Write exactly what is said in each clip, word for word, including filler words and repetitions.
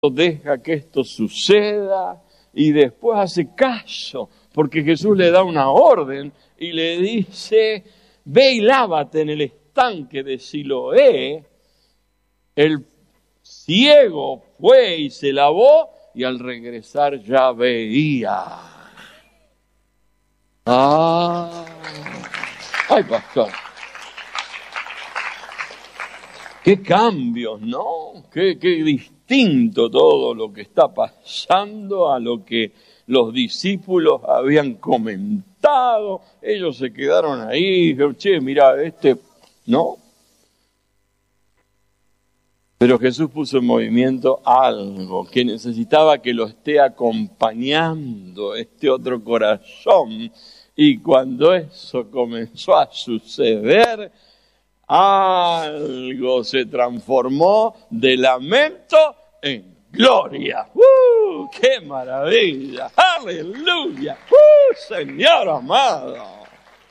deja que esto suceda y después hace caso, porque Jesús le da una orden y le dice, ve y lávate en el estanque de Siloé. El ciego fue y se lavó y al regresar ya veía. Ah, ay, pastor. Qué cambios, ¿no? Qué, qué distinto todo lo que está pasando a lo que los discípulos habían comentado. Ellos se quedaron ahí y dijeron, che, mira, este, ¿no? Pero Jesús puso en movimiento algo que necesitaba que lo esté acompañando, este otro corazón. Y cuando eso comenzó a suceder, algo se transformó de lamento en gloria. ¡Uh! ¡Qué maravilla! ¡Aleluya! ¡Uh! Señor amado.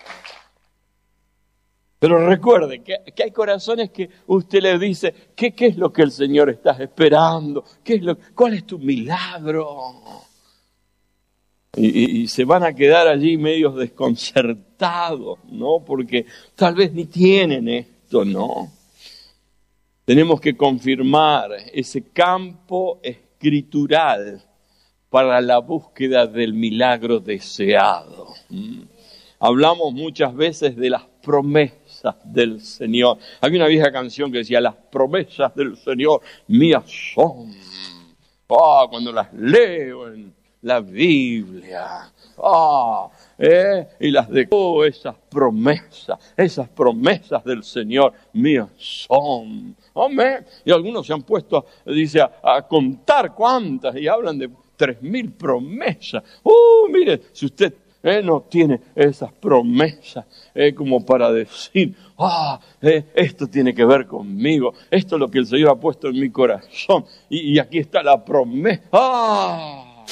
Pero recuerde que, que hay corazones que usted le dice, ¿qué, qué es lo que el Señor está esperando? ¿Qué es lo, ¿Cuál es tu milagro? Y, y, y se van a quedar allí medios desconcertados, ¿no? Porque tal vez ni tienen esto, ¿no? Tenemos que confirmar ese campo escritural para la búsqueda del milagro deseado. ¿Mm? Hablamos muchas veces de las promesas del Señor. Había una vieja canción que decía, las promesas del Señor mías son. Oh, cuando las leo en la Biblia, oh, eh, y las de oh, esas promesas, esas promesas del Señor mías son. Amén. Y algunos se han puesto, dice, a, a contar cuántas y hablan de tres mil promesas. Uh, mire, si usted Eh, no tiene esas promesas eh, como para decir, ah, eh, esto tiene que ver conmigo, esto es lo que el Señor ha puesto en mi corazón, y, y aquí está la promesa. ¡Ah!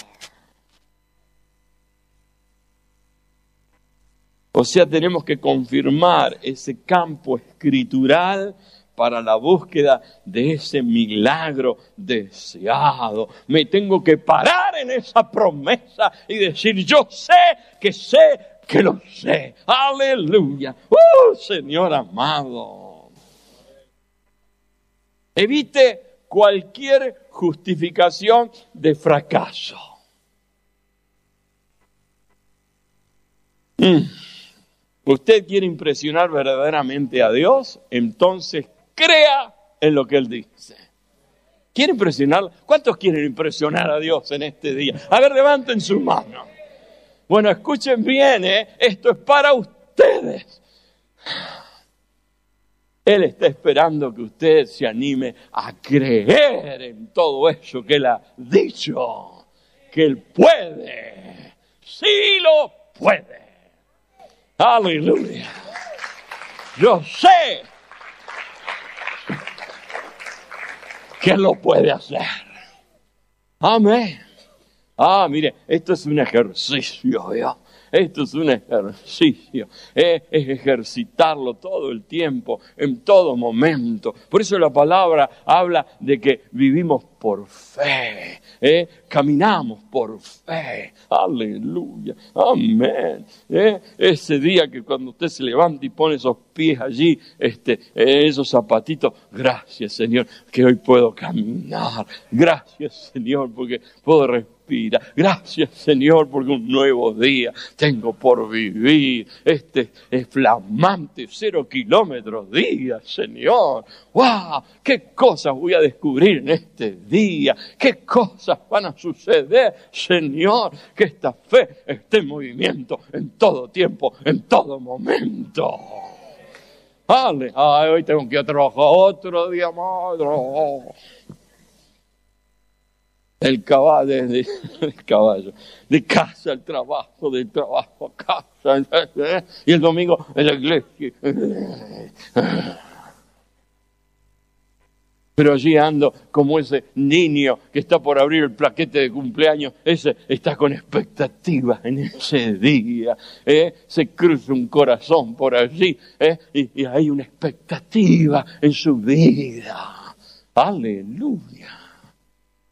O sea, tenemos que confirmar ese campo escritural para la búsqueda de ese milagro deseado. Me tengo que parar en esa promesa y decir, yo sé que sé que lo sé. ¡Aleluya! ¡Uh, Señor amado! Evite cualquier justificación de fracaso. Mm. ¿Usted quiere impresionar verdaderamente a Dios? Entonces crea en lo que Él dice. ¿Quiere impresionar? ¿Cuántos quieren impresionar a Dios en este día? A ver, levanten su mano. Bueno, escuchen bien, ¿eh? Esto es para ustedes. Él está esperando que usted se anime a creer en todo eso que Él ha dicho. Que Él puede. Sí lo puede. Aleluya. Yo sé que Él lo puede hacer. Amén. Ah, mire, esto es un ejercicio, ¿ya? Esto es un ejercicio. Es, es ejercitarlo todo el tiempo, en todo momento. Por eso la palabra habla de que vivimos por fe. ¿eh? Caminamos por fe. Aleluya. Amén. ¿eh? Ese día que cuando usted se levanta y pone esos pies allí, este, eh, esos zapatitos, gracias Señor, que hoy puedo caminar. Gracias Señor, porque puedo respirar. Gracias Señor porque un nuevo día tengo por vivir. Este es flamante cero kilómetros día, Señor. ¡Wow! ¿Qué cosas voy a descubrir en este día? ¿Qué cosas van a suceder, Señor? Que esta fe esté en movimiento en todo tiempo, en todo momento. ¡Ale! Ay, hoy tengo que ir a trabajar otro día más. El caballo, de, el caballo, de casa al trabajo, del trabajo a casa, y el domingo en la iglesia. Pero allí ando como ese niño que está por abrir el plaquete de cumpleaños, ese está con expectativas en ese día, ¿eh? Se cruza un corazón por allí, ¿eh? y, y hay una expectativa en su vida. Aleluya.